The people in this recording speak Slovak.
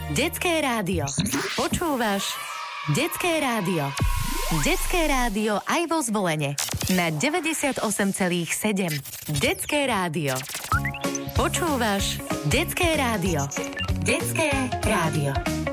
Detské rádio. Počúvaš Detské rádio. Detské rádio aj vo Zvolene. Na 98,7. Detské rádio. Počúvaš Detské rádio. Detské rádio.